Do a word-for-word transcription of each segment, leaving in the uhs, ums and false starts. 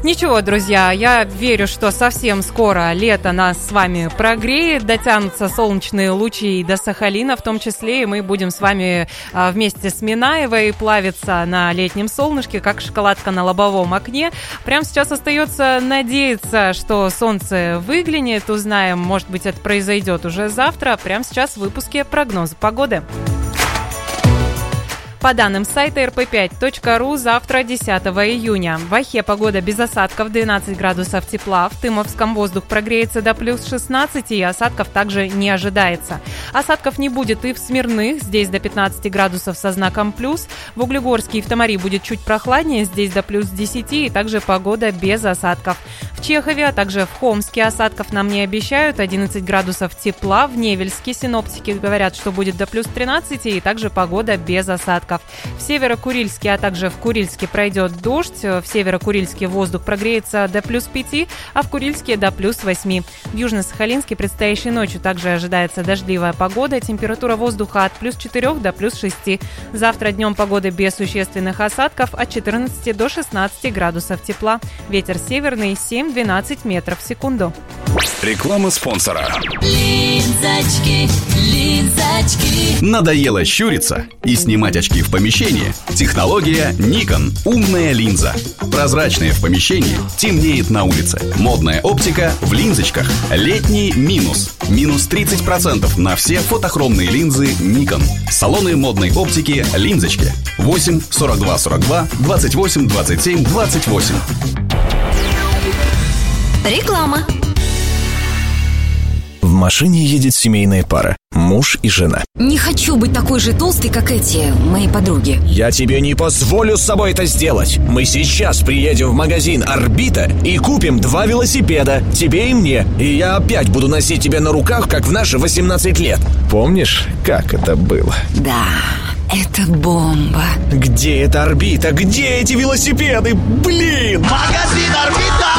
Ничего, друзья, я верю, что совсем скоро лето нас с вами прогреет, дотянутся солнечные лучи до Сахалина, в том числе, и мы будем с вами вместе с Минаевой плавиться на летнем солнышке, как шоколадка на лобовом окне. Прямо сейчас остается надеяться, что солнце выглянет, узнаем, может быть, это произойдет уже завтра. Прямо сейчас в выпуске прогноза погоды. По данным сайта эр пэ пять точка ру, завтра, десятого июня. В Охе погода без осадков, двенадцать градусов тепла. В Тымовском воздух прогреется до плюс шестнадцати, и осадков также не ожидается. Осадков не будет и в Смирных, здесь до пятнадцати градусов со знаком плюс. В Углегорске и в Тамари будет чуть прохладнее, здесь до плюс десяти, и также погода без осадков. В Чехове, а также в Хомске осадков нам не обещают, одиннадцать градусов тепла. В Невельске синоптики говорят, что будет до плюс тринадцати, и также погода без осадков. В Северо-Курильске, а также в Курильске пройдет дождь. В Северо-Курильске воздух прогреется до плюс пяти, а в Курильске до плюс восьми. В Южно-Сахалинске предстоящей ночью также ожидается дождливая погода. Температура воздуха от плюс четырёх до плюс шести. Завтра днем погода без существенных осадков, от четырнадцати до шестнадцати градусов тепла. Ветер северный семь-двенадцать метров в секунду. Реклама спонсора. Линзочки, линзочки. Надоело щуриться и снимать очки в помещении? Технология Nikon. Умная линза. Прозрачная в помещении, темнеет на улице. Модная оптика в линзочках. Летний минус. Минус тридцать процентов на все фотохромные линзы Nikon. Салоны модной оптики «Линзочки». восемь сорок два сорок два двадцать восемь двадцать семь двадцать восемь. Реклама. В машине едет семейная пара. Муж и жена. Не хочу быть такой же толстой, как эти мои подруги. Я тебе не позволю с собой это сделать. Мы сейчас приедем в магазин «Орбита» и купим два велосипеда, тебе и мне. И я опять буду носить тебя на руках, как в наши восемнадцать лет. Помнишь, как это было? Да, это бомба. Где эта «Орбита»? Где эти велосипеды? Блин! Магазин «Орбита».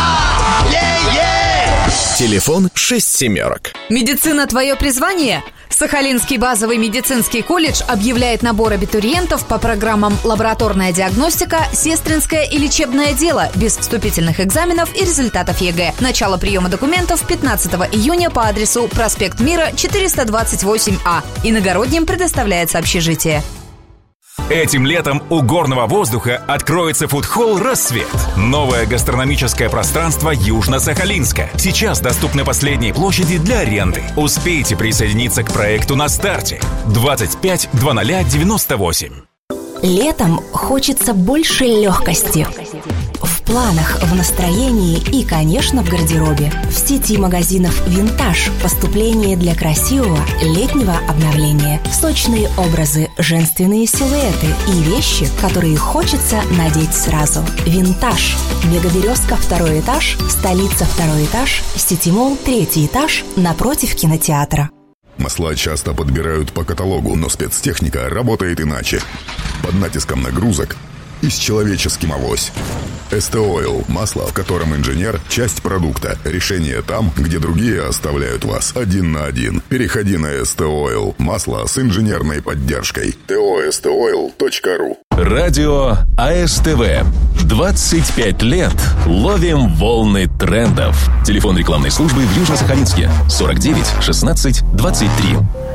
Е-е! Телефон шесть семерок. Медицина – твое призвание? Сахалинский базовый медицинский колледж объявляет набор абитуриентов по программам «Лабораторная диагностика», «Сестринское и лечебное дело» без вступительных экзаменов и результатов ЕГЭ. Начало приема документов пятнадцатого июня по адресу проспект Мира, четыреста двадцать восемь А. Иногородним предоставляется общежитие. Этим летом у горного воздуха откроется фудхолл «Рассвет». Новое гастрономическое пространство Южно-Сахалинска. Сейчас доступны последние площади для аренды. Успейте присоединиться к проекту на старте. двадцать пять двадцать девяносто восемь. Летом хочется больше легкости. В планах, в настроении и, конечно, в гардеробе. В сети магазинов «Винтаж» поступление для красивого летнего обновления. Сочные образы, женственные силуэты и вещи, которые хочется надеть сразу. «Винтаж». Мегаберезка, второй этаж, столица, второй этаж, Ситимолл, третий этаж, напротив кинотеатра. Масла часто подбирают по каталогу, но спецтехника работает иначе. Под натиском нагрузок и с человеческим авось. эс тэ Oil – масло, в котором инженер – часть продукта. Решение там, где другие оставляют вас один на один. Переходи на эс тэ Oil – масло с инженерной поддержкой. тэ о эс тэ ойл точка ру. Радио а эс тэ вэ. двадцать пять лет ловим волны трендов. Телефон рекламной службы в Южно-Сахалинске сорок девять шестнадцать двадцать три.